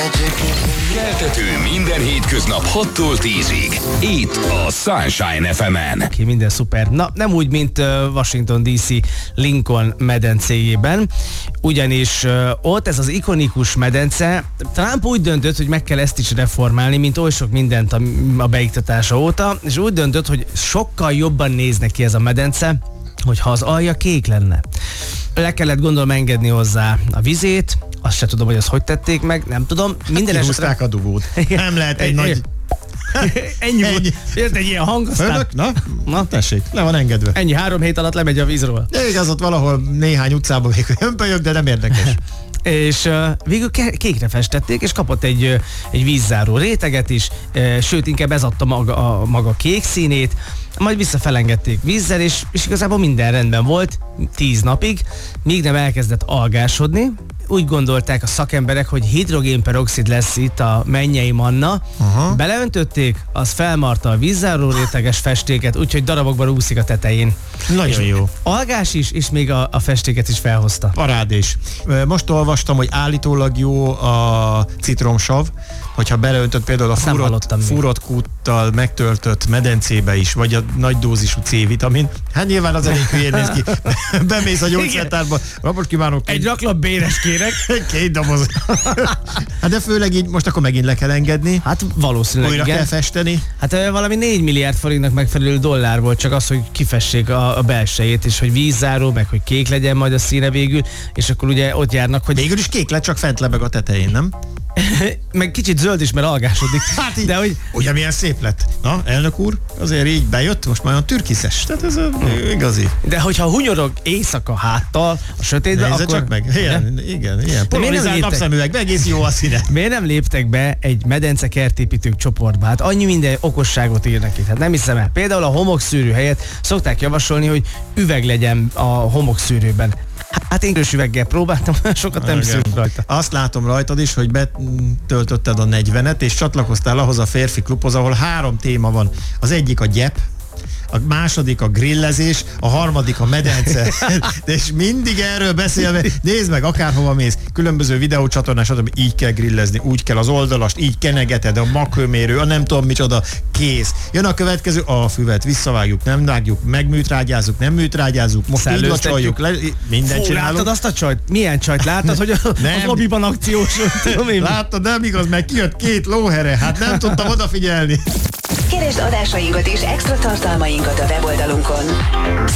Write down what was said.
Keltető minden hétköznap 6-tól 10-ig. Itt a Sunshine FM-en. Minden szuper. Na, nem úgy, mint Washington DC Lincoln medencéjében, ugyanis ott ez az ikonikus medence, Trump úgy döntött, hogy meg kell ezt is reformálni, mint oly sok mindent a beiktatása óta, és úgy döntött, hogy sokkal jobban néz neki ez a medence, hogyha az alja kék lenne. Le kellett gondolom engedni hozzá a vizét, azt se tudom, hogy azt hogy tették meg, nem tudom. Minden esetre a dugót. Nem lehet egy nagy... Ennyi volt. Jött egy ilyen hang, aztán... Fölök? Na, tessék, le van engedve. Ennyi, 3 hét alatt lemegy a vízről. De igaz, ott valahol néhány utcában még hömpölyök, de nem érdekes. És végül kékre festették, és kapott egy vízzáró réteget is, sőt, inkább ez adta maga kék színét, majd visszafelengedték vízzel, és igazából minden rendben volt 10 napig, míg nem elkezdett algásodni. Úgy gondolták a szakemberek, hogy hidrogénperoxid lesz itt a mennyei manna. Beleöntötték, az felmarta a vízzáró réteges festéket, úgyhogy darabokban úszik a tetején. Nagyon jó. Algás is, és még a festéket is felhozta. Parádés. Most olvastam, hogy állítólag jó a citromsav, hogyha beleöntött például a fúrott kúttal megtöltött medencébe is, vagy a nagy dózisú C-vitamin. Hát nyilván az elég hülyén néz ki. Bemész a gyógyszertárba. Napot kívánok. Egy raklap béres kérek. 2 doboz. Hát de főleg így most akkor megint le kell engedni. Hát valószínűleg újra igen. kell festeni. Hát valami 4 milliárd forintnak megfelelő dollár volt, csak az, hogy kifessék a belsejét, és hogy vízzáró, meg hogy kék legyen majd a színe végül, és akkor ugye ott járnak, hogy... Végül is kék lett, csak fent lebeg a tetején, nem? Meg kicsit zöld is, mert algásodik. Hát így, de hogy... ugye milyen szép lett. Na, elnök úr, azért így bejött, most már olyan türkiszes. Tehát ez igazi. De hogyha hunyorog éjszaka háttal, a sötétbe, nézze akkor... csak meg. Igen. Polarizált napszemüveg, egész jó a színe. Miért nem léptek be egy medence kertépítők csoportba? Hát annyi minden okosságot írnak itt. Hát nem hiszem el. Például a homokszűrő helyett szokták javasolni, hogy üveg legyen a homokszűrőben. Hát én üveggel próbáltam, sokat nem szűrt rajta. Azt látom rajtad is, hogy betöltötted a 40-et, és csatlakoztál ahhoz a férfi klubhoz, ahol 3 téma van. Az egyik a gyep, a második a grillezés, a harmadik a medence. De és mindig erről beszélve, nézd meg, akárhova mész, különböző videócsatornás, stb. Így kell grillezni, úgy kell az oldalast, így kenegeted, a makrőmérő, a nem tudom micsoda, kész. Jön a következő, a füvet visszavágjuk, nem vágjuk, megműtrágyázzuk, nem műtrágyázzuk, most így locsoljuk, mindent csinálunk. Láttad azt a csajt? Milyen csajt láttad, hogy az lobbyban akciós? Láttad, nem igaz, meg kijött 2 lóhere, hát nem tudtam odafigyelni. Keresd adásainkat és extra tartalmainkat a weboldalunkon